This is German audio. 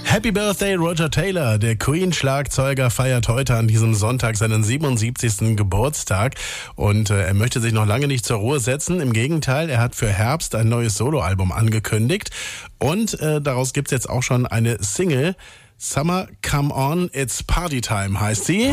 Happy Birthday Roger Taylor, der Queen-Schlagzeuger feiert heute an diesem Sonntag seinen 77. Geburtstag und er möchte sich noch lange nicht zur Ruhe setzen. Im Gegenteil, er hat für Herbst ein neues Soloalbum angekündigt und daraus gibt's jetzt auch schon eine Single. Summer Come On, It's Party Time heißt sie.